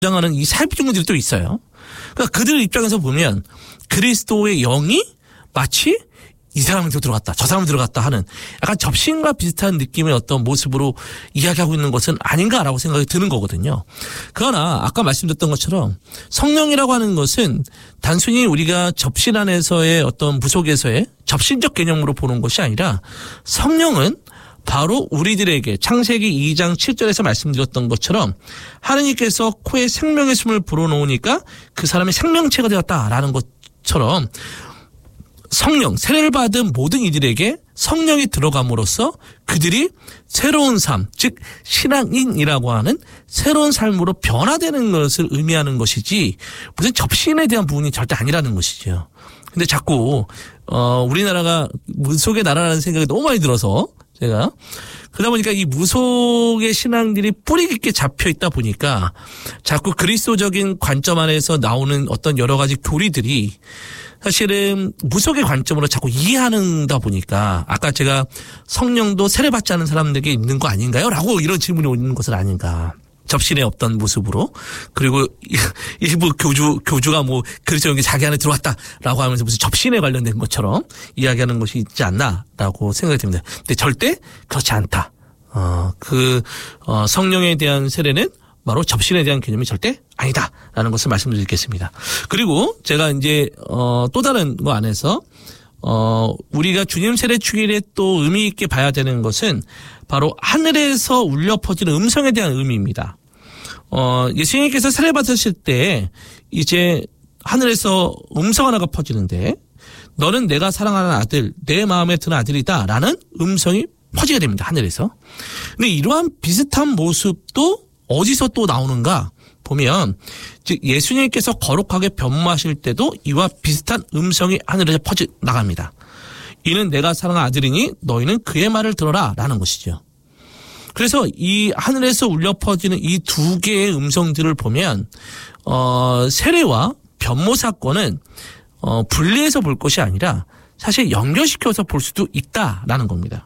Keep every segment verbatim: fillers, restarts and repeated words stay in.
주장하는 이 사회부정들이 또 있어요. 그러니까 그들 입장에서 보면 그리스도의 영이 마치 이 사람한테 들어갔다, 저 사람 들어갔다 하는 약간 접신과 비슷한 느낌의 어떤 모습으로 이야기하고 있는 것은 아닌가라고 생각이 드는 거거든요. 그러나 아까 말씀드렸던 것처럼 성령이라고 하는 것은 단순히 우리가 접신 안에서의 어떤 부속에서의 접신적 개념으로 보는 것이 아니라 성령은 바로 우리들에게 창세기 이 장 칠 절에서 말씀드렸던 것처럼 하느님께서 코에 생명의 숨을 불어넣으니까 그 사람이 생명체가 되었다라는 것처럼 성령, 세례를 받은 모든 이들에게 성령이 들어감으로써 그들이 새로운 삶, 즉 신앙인이라고 하는 새로운 삶으로 변화되는 것을 의미하는 것이지 무슨 접신에 대한 부분이 절대 아니라는 것이죠. 근데 자꾸 어 우리나라가 무속의 나라라는 생각이 너무 많이 들어서 제가 그러다 보니까 이 무속의 신앙들이 뿌리 깊게 잡혀 있다 보니까 자꾸 그리스도적인 관점 안에서 나오는 어떤 여러 가지 교리들이 사실은 무속의 관점으로 자꾸 이해하는다 보니까 아까 제가 성령도 세례받지 않은 사람들에게 있는 거 아닌가요? 라고 이런 질문이 오는 것은 아닌가. 접신의 없던 모습으로. 그리고 일부 교주, 교주가 뭐 그리스도인이 자기 안에 들어왔다라고 하면서 무슨 접신에 관련된 것처럼 이야기하는 것이 있지 않나라고 생각이 듭니다. 근데 절대 그렇지 않다. 어, 그, 어, 성령에 대한 세례는 바로 접신에 대한 개념이 절대 아니다라는 것을 말씀드리겠습니다. 그리고 제가 이제 어, 또 다른 거 안에서 어, 우리가 주님 세례 축일에 또 의미 있게 봐야 되는 것은 바로 하늘에서 울려 퍼지는 음성에 대한 의미입니다. 어, 예수님께서 세례 받으실 때 이제 하늘에서 음성 하나가 퍼지는데 너는 내가 사랑하는 아들, 내 마음에 드는 아들이다라는 음성이 퍼지게 됩니다. 하늘에서. 근데 이러한 비슷한 모습도 어디서 또 나오는가 보면 즉 예수님께서 거룩하게 변모하실 때도 이와 비슷한 음성이 하늘에서 퍼져 나갑니다. 이는 내가 사랑하는 아들이니 너희는 그의 말을 들어라 라는 것이죠. 그래서 이 하늘에서 울려 퍼지는 이 두 개의 음성들을 보면 어, 세례와 변모 사건은 어, 분리해서 볼 것이 아니라 사실 연결시켜서 볼 수도 있다라는 겁니다.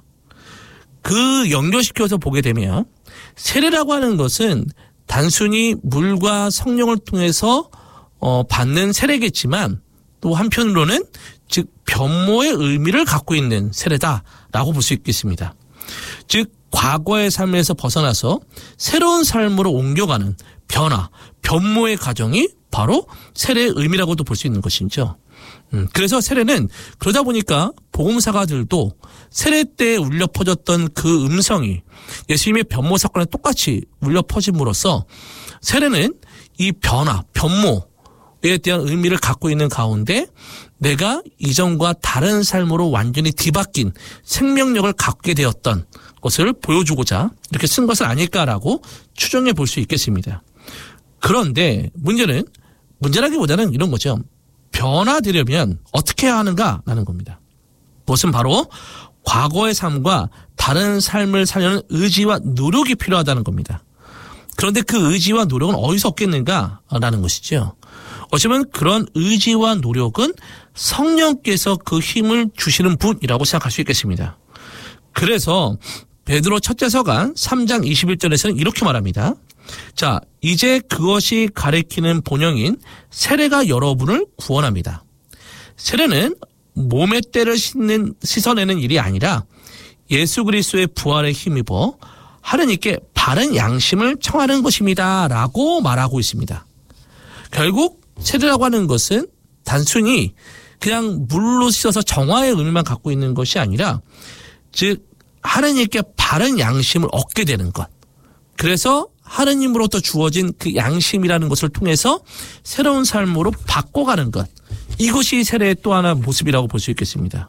그 연결시켜서 보게 되면 세례라고 하는 것은 단순히 물과 성령을 통해서 어, 받는 세례겠지만 또 한편으로는 즉 변모의 의미를 갖고 있는 세례다라고 볼 수 있겠습니다. 즉 과거의 삶에서 벗어나서 새로운 삶으로 옮겨가는 변화, 변모의 과정이 바로 세례의 의미라고도 볼 수 있는 것이죠. 음, 그래서 세례는 그러다 보니까 복음사가들도 세례 때 울려 퍼졌던 그 음성이 예수님의 변모 사건에 똑같이 울려 퍼짐으로써 세례는 이 변화, 변모에 대한 의미를 갖고 있는 가운데 내가 이전과 다른 삶으로 완전히 뒤바뀐 생명력을 갖게 되었던 것을 보여주고자 이렇게 쓴 것은 아닐까라고 추정해 볼 수 있겠습니다. 그런데 문제는, 문제라기보다는 이런 거죠. 변화되려면 어떻게 해야 하는가라는 겁니다. 그것은 바로 과거의 삶과 다른 삶을 살려는 의지와 노력이 필요하다는 겁니다. 그런데 그 의지와 노력은 어디서 얻겠는가라는 것이죠. 어쩌면 그런 의지와 노력은 성령께서 그 힘을 주시는 분이라고 생각할 수 있겠습니다. 그래서 베드로 첫째 서간 삼 장 이십일 절에서는 이렇게 말합니다. 자, 이제 그것이 가리키는 본영인 세례가 여러분을 구원합니다. 세례는 몸의 때를 씻는, 씻어내는 일이 아니라 예수 그리스도의 부활에 힘입어 하느님께 바른 양심을 청하는 것입니다. 라고 말하고 있습니다. 결국 세례라고 하는 것은 단순히 그냥 물로 씻어서 정화의 의미만 갖고 있는 것이 아니라 즉 하느님께 바른 양심을 얻게 되는 것. 그래서 하느님으로부터 주어진 그 양심이라는 것을 통해서 새로운 삶으로 바꿔가는 것. 이것이 세례의 또 하나 모습이라고 볼 수 있겠습니다.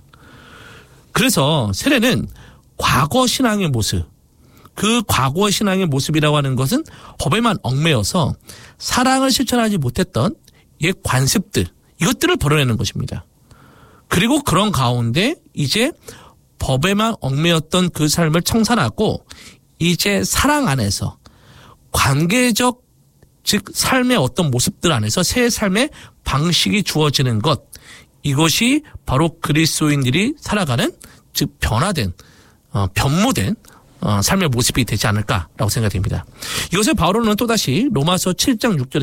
그래서 세례는 과거 신앙의 모습, 그 과거 신앙의 모습이라고 하는 것은 법에만 얽매여서 사랑을 실천하지 못했던 옛 관습들, 이것들을 벌어내는 것입니다. 그리고 그런 가운데 이제 법에만 얽매였던 그 삶을 청산하고 이제 사랑 안에서 관계적 즉 삶의 어떤 모습들 안에서 새 삶의 방식이 주어지는 것, 이것이 바로 그리스도인들이 살아가는 즉 변화된 어, 변모된 어, 삶의 모습이 되지 않을까라고 생각됩니다. 이것을 바울은 또다시 로마서 칠 장 육 절에